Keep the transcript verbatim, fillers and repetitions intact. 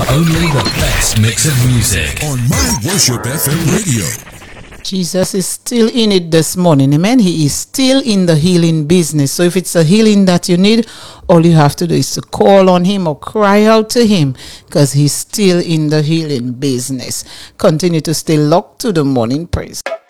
Only the best mix of music on My Worship F M Radio. Jesus is still in it this morning. Amen. He is still in the healing business. So if it's a healing that you need, all you have to do is to call on him or cry out to him, because he's still in the healing business. Continue to stay locked to the morning praise.